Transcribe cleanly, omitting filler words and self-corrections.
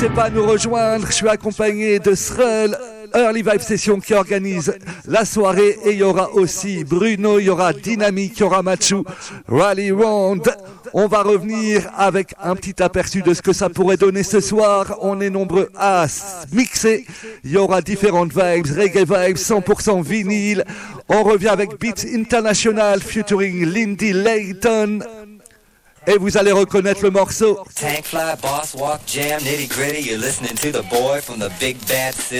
n'hésitez pas à nous rejoindre. Je suis accompagné de Srull, Early Vibe Session qui organise la soirée. Et il y aura aussi Bruno, il y aura Dynamique, il y aura Machu, Rally Round. On va revenir avec un petit aperçu de ce que ça pourrait donner ce soir. On est nombreux à mixer. Il y aura différentes vibes, reggae vibes, 100% vinyle. On revient avec Beats International featuring Lindy Layton. Et vous allez reconnaître le morceau. Tank fly, boss walk, jam, nitty gritty. You're listening to the boy from the big bad city.